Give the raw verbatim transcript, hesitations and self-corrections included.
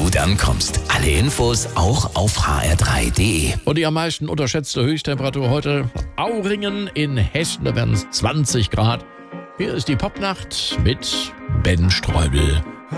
gut ankommst. Alle Infos auch auf h r drei punkt d e. Und die am meisten unterschätzte Höchsttemperatur heute: Auringen in Hessen, da werden es zwanzig Grad. Hier ist die Popnacht mit Ben Streubel.